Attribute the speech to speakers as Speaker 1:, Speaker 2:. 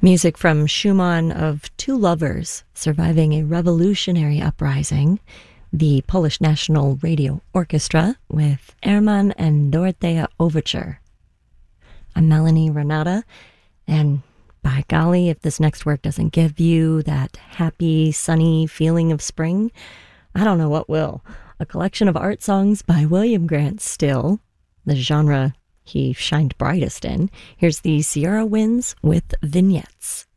Speaker 1: Music from Schumann of two lovers surviving a revolutionary uprising, the Polish National Radio Orchestra with Herman and Dorothea Overture. I'm Melanie Renata, and by golly, if this next work doesn't give you that happy, sunny feeling of spring, I don't know what will. A collection of art songs by William Grant Still, the genre he shined brightest in. Here's the Sierra Winds with Vignettes.